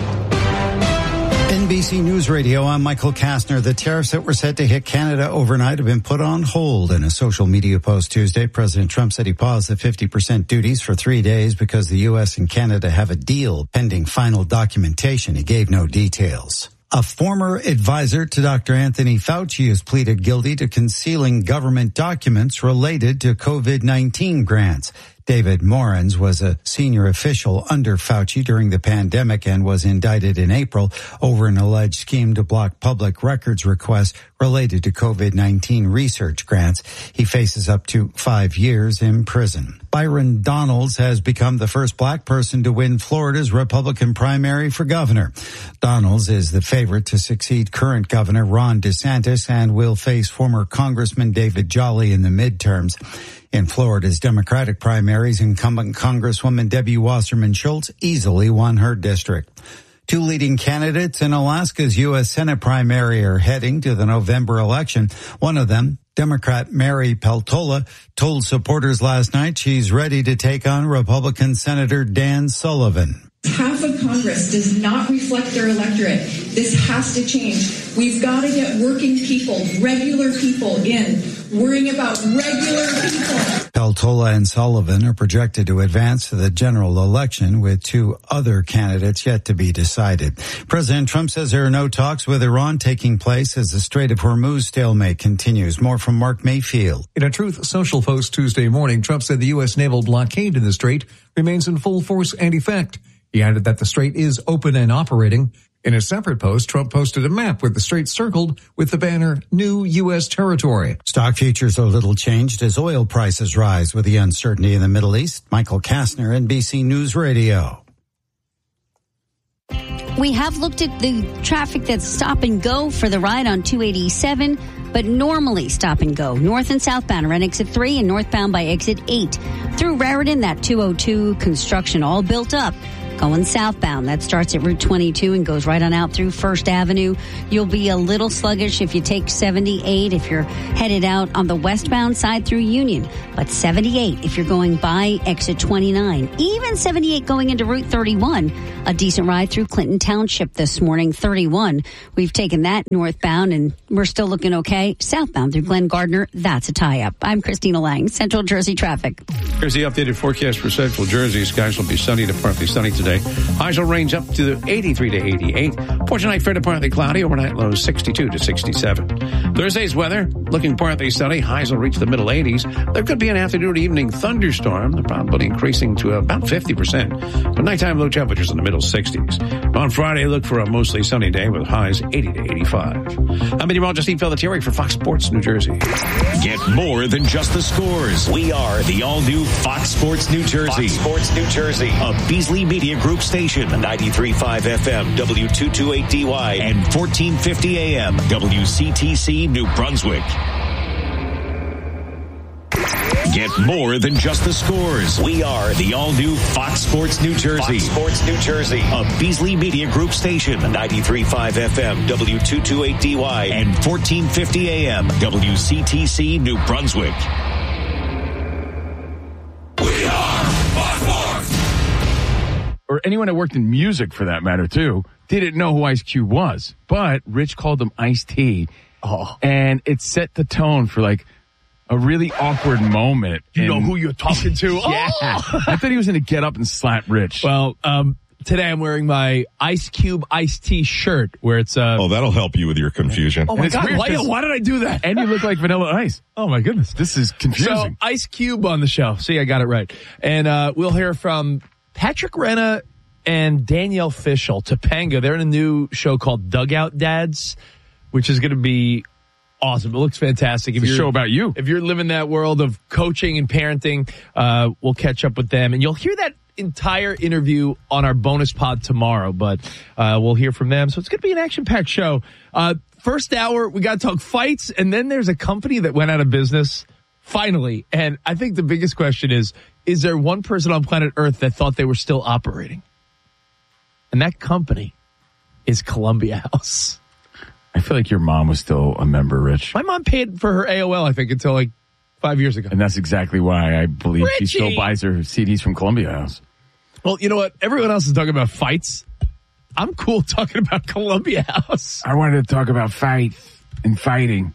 NBC News Radio, I'm Michael Kastner. The tariffs that were set to hit Canada overnight have been put on hold. In a social media post Tuesday, President Trump said he paused the 50% duties for 3 days because the U.S. and Canada have a deal pending final documentation. He gave no details. A former advisor to Dr. Anthony Fauci has pleaded guilty to concealing government documents related to COVID-19 grants. David Morans was a senior official under Fauci during the pandemic and was indicted in April over an alleged scheme to block public records requests related to COVID-19 research grants. He faces up to 5 years in prison. Byron Donalds has become the first black person to win Florida's Republican primary for governor. Donalds is the favorite to succeed current governor Ron DeSantis and will face former Congressman David Jolly in the midterms. In Florida's Democratic primaries, incumbent Congresswoman Debbie Wasserman Schultz easily won her district. Two leading candidates in Alaska's U.S. Senate primary are heading to the November election. One of them, Democrat Mary Peltola, told supporters last night she's ready to take on Republican Senator Dan Sullivan. Half of Congress does not reflect their electorate. This has to change. We've got to get working people, regular people in, worrying about regular people. Peltola and Sullivan are projected to advance to the general election with two other candidates yet to be decided. President Trump says there are no talks with Iran taking place as the Strait of Hormuz stalemate continues. More from Mark Mayfield. In a Truth Social post Tuesday morning, Trump said the U.S. naval blockade in the strait remains in full force and effect. He added that the strait is open and operating. In a separate post, Trump posted a map with the strait circled with the banner New U.S. Territory. Stock futures are little changed as oil prices rise with the uncertainty in the Middle East. Michael Kastner, NBC News Radio. We have looked at the traffic that's stop and go for the ride on 287, but normally stop and go. North and southbound around exit 3 and northbound by exit 8. Through Raritan, that 202 construction all built up. Going southbound, that starts at Route 22 and goes right on out through First Avenue. You'll be a little sluggish if you take 78 if you're headed out on the westbound side through Union. But 78 if you're going by exit 29. Even 78 going into Route 31. A decent ride through Clinton Township this morning. 31. We've taken that northbound and we're still looking okay. Southbound through Glen Gardner, that's a tie-up. I'm Christina Lang, Central Jersey Traffic. Here's the updated forecast for Central Jersey. Skies will be sunny to partly sunny today. Highs will range up to 83 to 88. For tonight, fair to partly cloudy. Overnight lows 62 to 67. Thursday's weather, looking partly sunny. Highs will reach the middle 80s. There could be an afternoon or evening thunderstorm. The probability increasing to about 50%. But nighttime low temperatures in the middle 60s. On Friday, look for a mostly sunny day with highs 80 to 85. I'm meteorologist Steve Pelletieri for Fox Sports New Jersey. Get more than just the scores. We are the all-new Fox Sports New Jersey. Fox Sports New Jersey. A Beasley Media Group station. 93.5 FM, W228DY, and 1450 AM, WCTC New Brunswick. Get more than just the scores. We are the all-new Fox Sports New Jersey. Fox Sports New Jersey. A Beasley Media Group station. 93.5 FM, W228DY, and 1450 AM, WCTC New Brunswick. Or anyone that worked in music, for that matter, too, didn't know who Ice Cube was. But Rich called him Ice-T. Oh. And it set the tone for, like, a really awkward moment. You know who you're talking to? Yeah. Oh. I thought he was going to get up and slap Rich. Well, today I'm wearing my Ice Cube Ice-T shirt where it's... that'll help you with your confusion. Oh, my God. Why did I do that? And you look like Vanilla Ice. Oh, my goodness. This is confusing. So, Ice Cube on the show. See, I got it right. And we'll hear from Patrick Renna and Danielle Fishel, Topanga. They're in a new show called Dugout Dads, which is going to be awesome. It looks fantastic. It's a show about you. If you're living that world of coaching and parenting, we'll catch up with them. And you'll hear that entire interview on our bonus pod tomorrow, but we'll hear from them. So it's going to be an action-packed show. First hour, we got to talk fights, and then there's a company that went out of business, finally. And I think the biggest question is there one person on planet Earth that thought they were still operating? And that company is Columbia House. I feel like your mom was still a member, Rich. My mom paid for her AOL, I think, until like 5 years ago. And that's exactly why I believe Richie. She still buys her CDs from Columbia House. Well, you know what? Everyone else is talking about fights. I'm cool talking about Columbia House. I wanted to talk about fights and fighting.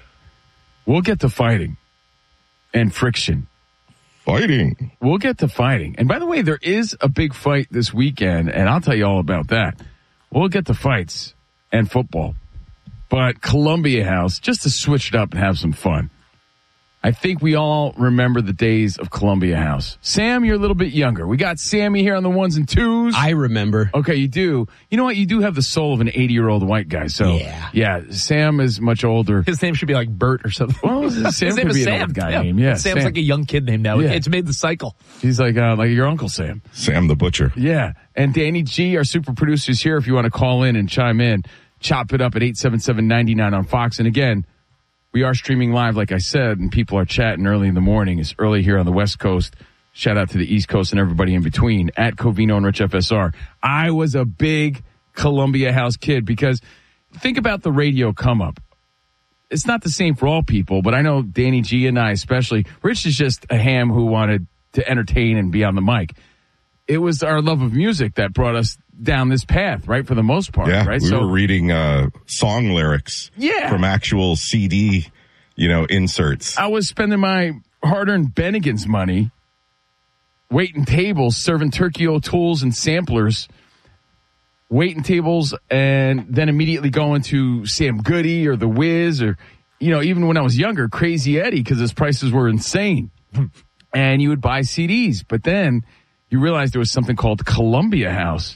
We'll get to fighting and friction. Fighting. We'll get to fighting. And by the way, there is a big fight this weekend, and I'll tell you all about that. We'll get to fights and football. But Columbia House, just to switch it up and have some fun. I think we all remember the days of Columbia House. Sam, you're a little bit younger. We got Sammy here on the ones and twos. I remember. Okay, you do. You know what? You do have the soul of an 80-year-old white guy. So, yeah, Sam is much older. His name should be like Bert or something. Well, Sam could be an old guy name. Yeah, Sam's like a young kid name now. Yeah. It's made the cycle. He's like your Uncle Sam. Sam the Butcher. Yeah. And Danny G, our super producer, is here if you want to call in and chime in. Chop it up at 877-99 on Fox. And again, we are streaming live, like I said, and people are chatting early in the morning. It's early here on the West Coast. Shout out to the East Coast and everybody in between at Covino and Rich FSR. I was a big Columbia House kid because think about the radio come up. It's not the same for all people, but I know Danny G and I especially. Rich is just a ham who wanted to entertain and be on the mic. It was our love of music that brought us down this path, right? For the most part, right? We were reading song lyrics from actual CD, inserts. I was spending my hard-earned Bennigan's money waiting tables, serving Turkey O'Toole's and samplers, waiting tables, and then immediately going to Sam Goody or The Wiz or, even when I was younger, Crazy Eddie because his prices were insane. And you would buy CDs, but then you realized there was something called Columbia House.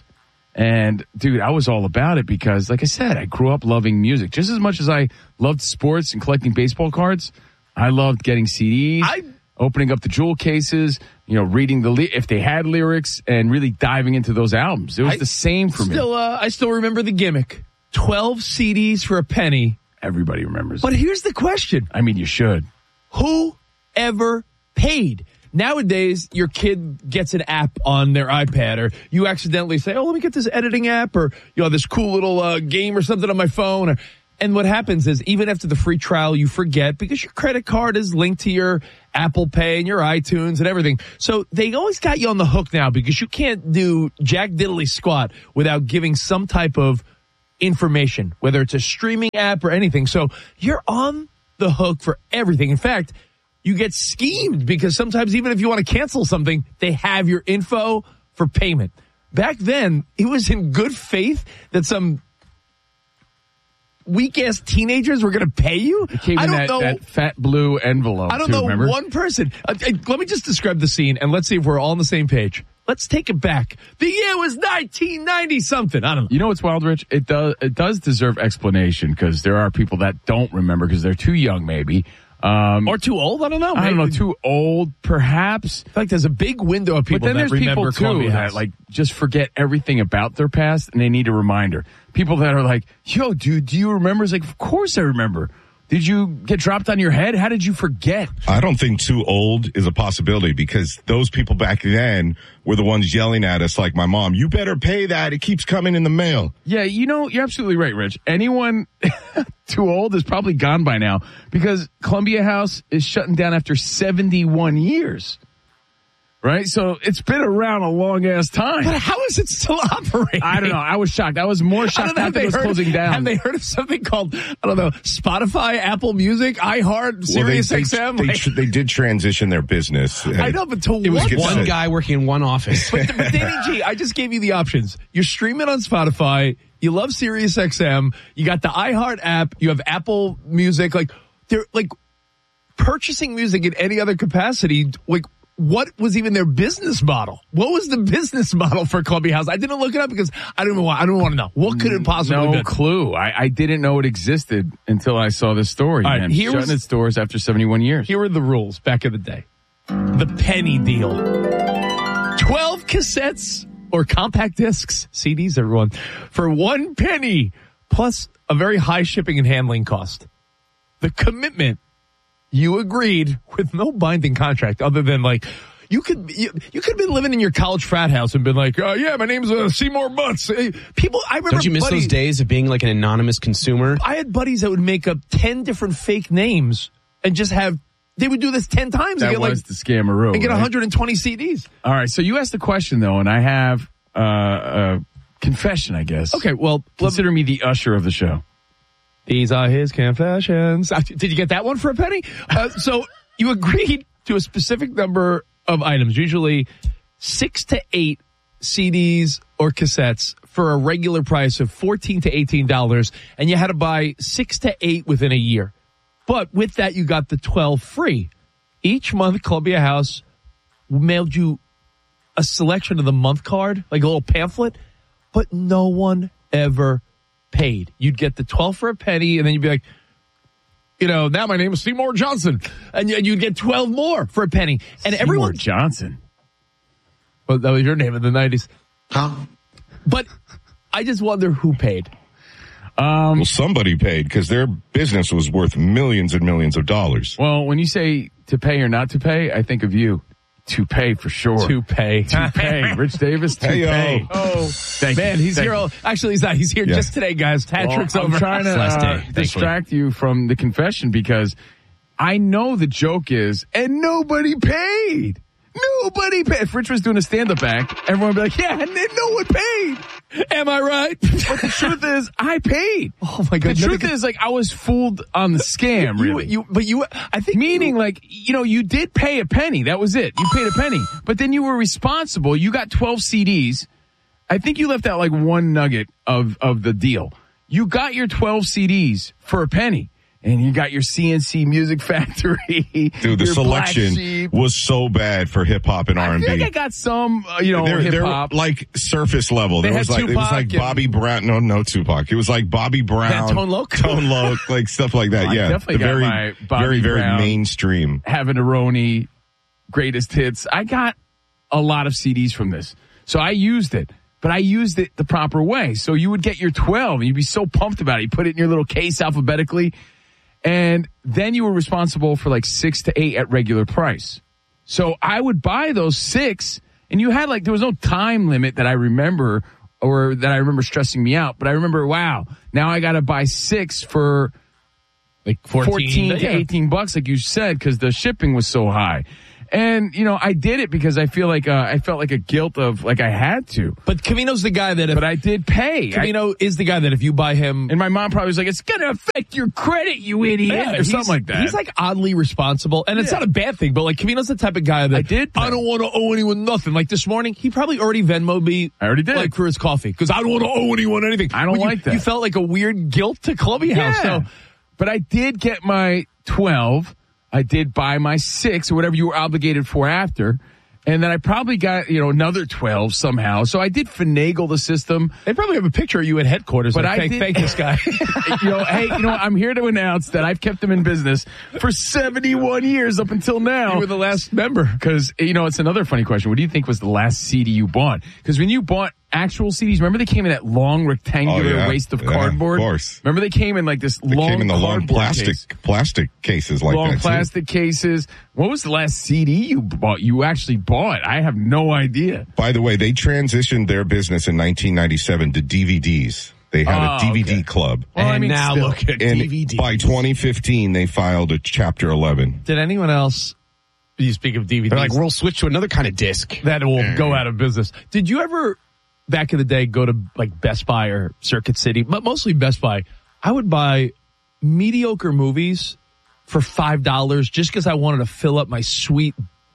And dude, I was all about it because, like I said, I grew up loving music. Just as much as I loved sports and collecting baseball cards, I loved getting CDs, opening up the jewel cases, reading if they had lyrics and really diving into those albums. It was the same for me. I still remember the gimmick. 12 CDs for a penny. Everybody remembers. But here's the question. I mean, you should. Who ever paid? Nowadays, your kid gets an app on their iPad, or you accidentally say, let me get this editing app, or this cool little game or something on my phone. And what happens is, even after the free trial, you forget because your credit card is linked to your Apple Pay and your iTunes and everything. So they always got you on the hook now because you can't do jack diddly squat without giving some type of information, whether it's a streaming app or anything. So you're on the hook for everything. In fact, you get schemed because sometimes even if you want to cancel something, they have your info for payment. Back then, it was in good faith that some weak-ass teenagers were going to pay you? It came in that fat blue envelope. I don't know remember? One person. Let me just describe the scene, and let's see if we're all on the same page. Let's take it back. The year was 1990-something. I don't know. You know what's wild, Rich? It does deserve explanation because there are people that don't remember because they're too young, maybe. Or too old? I don't know. I don't know. Too old, perhaps. In fact, there's a big window of people that remember people too Columbia House. That just forget everything about their past and they need a reminder. People that are like, yo, dude, do you remember? It's like, of course I remember. Did you get dropped on your head? How did you forget? I don't think too old is a possibility because those people back then were the ones yelling at us like my mom, you better pay that. It keeps coming in the mail. Yeah, you're absolutely right, Rich. Anyone too old is probably gone by now because Columbia House is shutting down after 71 years. Right? So it's been around a long ass time. But how is it still operating? I don't know. I was shocked. I was more shocked after it was closing down. Have they heard of something called, Spotify, Apple Music, iHeart, Sirius XM? They did transition their business. I know, but to it was one guy working in one office. But Danny G, I just gave you the options. You're streaming on Spotify. You love Sirius XM. You got the iHeart app. You have Apple Music. They're purchasing music in any other capacity. What was even their business model? What was the business model for Columbia House? I didn't look it up because I don't want to know. What could it possibly be? No clue. I didn't know it existed until I saw this story. All right, shutting its doors after 71 years. Here were the rules back in the day. The penny deal. 12 cassettes or compact discs, CDs, everyone, for 1 penny, plus a very high shipping and handling cost. The commitment. You agreed with no binding contract other than you could have been living in your college frat house and been like, yeah, my name's Seymour Butts. People, I remember. Don't you miss those days of being like an anonymous consumer? I had buddies that would make up 10 different fake names and just they would do this 10 times. That was the scammeroo. And get 120 CDs. All right. So you asked the question though, and I have a confession, I guess. Okay. Well, consider me the usher of the show. These are his confessions. Did you get that one for a penny? So you agreed to a specific number of items, usually 6 to 8 CDs or cassettes for a regular price of $14 to $18, and you had to buy 6 to 8 within a year. But with that, you got the 12 free. Each month, Columbia House mailed you a selection of the month card, like a little pamphlet, but no one ever paid. You'd get the 12 for a penny, and then you'd be like, now my name is Seymour Johnson, and you'd get 12 more for a penny. And Seymour Johnson. Well, that was your name in the 90s. Huh? But I just wonder who paid. Well, somebody paid because their business was worth millions and millions of dollars. Well, when you say to pay or not to pay, I think of you. To pay for sure. To pay. Rich Davis, to pay. Oh, thank man, you. He's here. Actually, he's not. He's here just today, guys. Patrick's over. I'm trying to distract you from the confession because I know the joke is, and nobody paid. Nobody paid. If Rich was doing a stand-up act, everyone would be like, yeah, and then no one paid. Am I right? But the truth is, I paid. Oh my God. The truth is, I was fooled on the scam, really. I think. Meaning, you did pay a penny. That was it. You paid a penny. But then you were responsible. You got 12 CDs. I think you left out one nugget of the deal. You got your 12 CDs for a penny. and you got your CNC Music Factory. Dude, the your Black selection Sheep. was so bad for hip hop and R&B. I feel like I got some, They're hip hop. like surface level. They It was had like Tupac Bobby Brown. No Tupac. It was like Bobby Brown. Tone Loc? Tone Loc, like stuff like that. I Yeah. definitely got my Bobby very Brown, mainstream. Havanaroni, greatest hits. I got a lot of CDs from this. So I used it. But I used it the proper way. So you would get your 12 and you'd be so pumped about it. You put it in your little case alphabetically. And then you were responsible for like 6 to 8 at regular price. So I would buy those 6 and you had there was no time limit that I remember or that I remember stressing me out. But I remember, wow, now I got to buy 6 for like 14 to 18 bucks, like you said, because the shipping was so high. And, I did it because I feel like, I felt like a guilt of I had to. But Covino's the guy that but I did pay. Covino is the guy that if you buy him. And my mom probably was like, it's going to affect your credit, you idiot, or something like that. He's oddly responsible. And it's not a bad thing, but Covino's the type of guy that I don't want to owe anyone nothing. Like this morning, he probably already Venmo'd me. I already did. For his coffee. Because I don't want to owe anyone anything. I don't like that. You felt like a weird guilt to Columbia House. So, but I did get my 12. I did buy my 6 or whatever you were obligated for after. And then I probably got, another 12 somehow. So I did finagle the system. They probably have a picture of you at headquarters. But I thank this guy. I'm here to announce that I've kept them in business for 71 years up until now. You were the last member. Because, it's another funny question. What do you think was the last CD you bought? Because when you bought actual CDs, remember they came in that long rectangular waste of cardboard? Of course. Remember they came in this they long came in the long plastic cases like long that. Plastic cases. What was the last CD you bought? You actually bought? I have no idea. By the way, they transitioned their business in 1997 to DVDs. They had a DVD club. Well, and now look at DVDs. By 2015, they filed a Chapter 11. Did anyone else, you speak of DVDs? They're like, we'll switch to another kind of disc. That will go out of business. Did you ever, back in the day, go to Best Buy or Circuit City, but mostly Best Buy? I would buy mediocre movies for $5 just because I wanted to fill up my sweet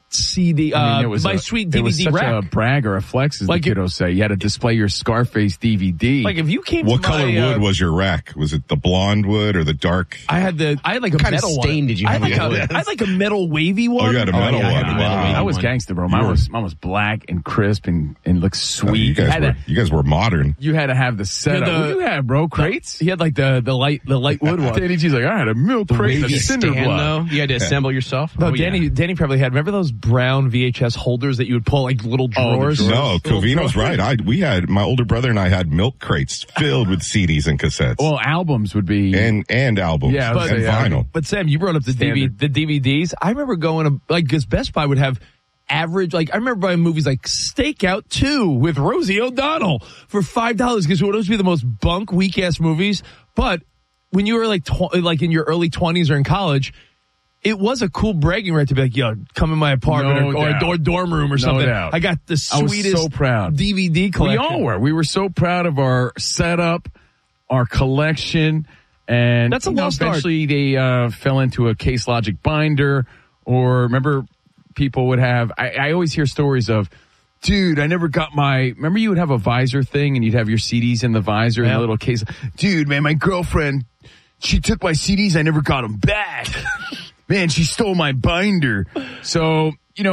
CD, my sweet DVD it was such rack. A brag or a flex, as the kiddos say. You had to display your Scarface DVD. If you came what to color my, wood was your rack? Was it the blonde wood or the dark? I had like a what kind metal of stain one. did you have? I had like a metal wavy one. Oh, you had a metal one. Yeah. Wow. I was gangster, bro. Mine was black and crisp and looked sweet. You guys were modern. You had to have the setup. What did you have, bro? Crates? He had like the light wood one. Danny G's like, I had a milk crate and a cinder block. Though? You had to assemble yourself? No, Danny probably had. Remember those brown VHS holders that you would pull like little drawers? No, Covino's right. My older brother and I had milk crates filled with CDs and cassettes. Well, albums would be and albums, and vinyl. But Sam, you brought up the DVDs. I remember going to because Best Buy would have average. I remember buying movies like Stakeout 2 with Rosie O'Donnell for $5 because it would always be the most bunk, weak ass movies. But when you were like in your early 20s or in college, it was a cool bragging right to be like, yo, come in my apartment or dorm room or something. Doubt. I got the sweetest so proud. DVD collection. We all were. We were so proud of our setup, our collection, and that's a lost art. Eventually they fell into a Case Logic binder, or remember people would have, I always hear stories of, dude, I never got remember you would have a visor thing and you'd have your CDs in the visor in a little case. Dude, man, my girlfriend, she took my CDs, I never got them back. Man, she stole my binder. So,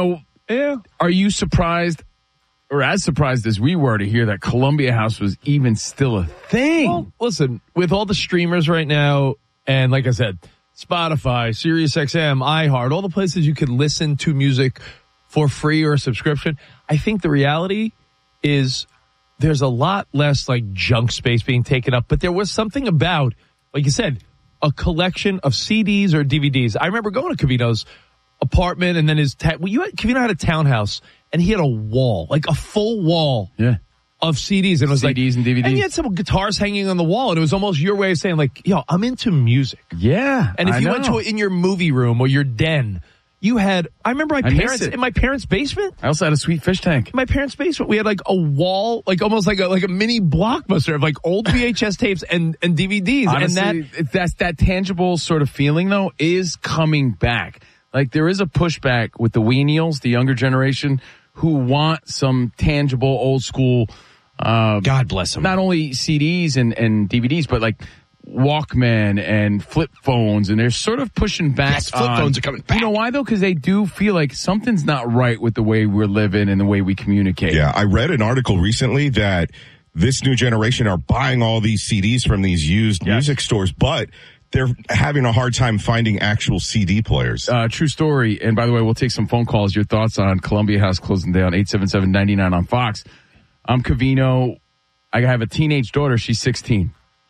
are you surprised, or as surprised as we were to hear that Columbia House was even still a thing? Well, listen, with all the streamers right now, and like I said, Spotify, SiriusXM, iHeart, all the places you could listen to music for free or a subscription, I think the reality is there's a lot less junk space being taken up, but there was something about, like you said, a collection of CDs or DVDs. I remember going to Covino's apartment, and then Covino had a townhouse, and he had a wall, a full wall of CDs. And it was CDs and DVDs. And he had some guitars hanging on the wall, and it was almost your way of saying, yo, I'm into music. Yeah. And if you went to in your movie room or your den, you had, I remember in my parents' basement. I also had a sweet fish tank. In my parents' basement, we had a wall, almost like a mini Blockbuster of old VHS tapes and DVDs. Honestly, and that tangible sort of feeling though is coming back. There is a pushback with the weenials, the younger generation, who want some tangible old school, God bless them. Not only CDs and DVDs, but Walkman and flip phones, and they're sort of pushing back. Yes, flip phones are coming back. You know why though? Because they do feel like something's not right with the way we're living and the way we communicate. Yeah, I read an article recently that this new generation are buying all these CDs from these used music stores, but they're having a hard time finding actual CD players. True story. And by the way, we'll take some phone calls. Your thoughts on Columbia House closing down, 877-99 on Fox. I'm Covino. I have a teenage daughter. She's 16.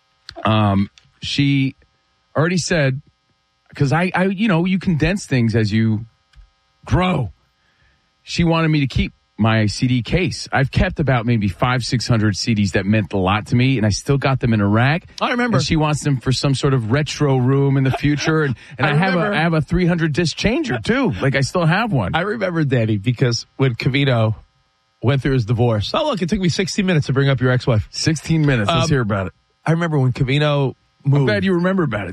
She already said, because I, you condense things as you grow. She wanted me to keep my CD case. I've kept about maybe 500-600 CDs that meant a lot to me, and I still got them in a rack. I remember. And she wants them for some sort of retro room in the future, and I have a 300 disc changer too. Like I still have one. I remember, Danny, because when Covino went through his divorce. Oh, look, it took me 16 minutes to bring up your ex-wife. 16 minutes. Let's hear about it. I remember when Covino moved. I'm glad you remember about